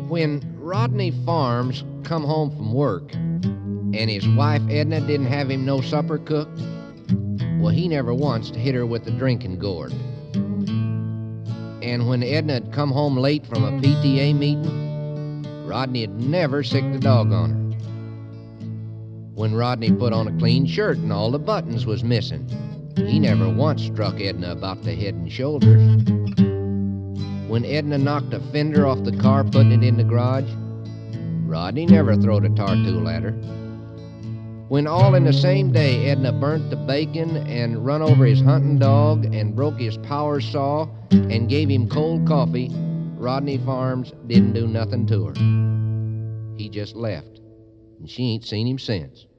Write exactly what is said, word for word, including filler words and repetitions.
When Rodney Farms come home from work and his wife Edna didn't have him no supper cooked, well, he never once hit her with the drinking gourd. And when Edna'd come home late from a P T A meeting, Rodney'd never sicked a dog on her. When Rodney put on a clean shirt and all the buttons was missing, he never once struck Edna about the head and shoulders. When Edna knocked a fender off the car putting it in the garage, Rodney never throwed a tar tool at her. When all in the same day Edna burnt the bacon and run over his hunting dog and broke his power saw and gave him cold coffee, Rodney Farms didn't do nothing to her. He just left, and she ain't seen him since.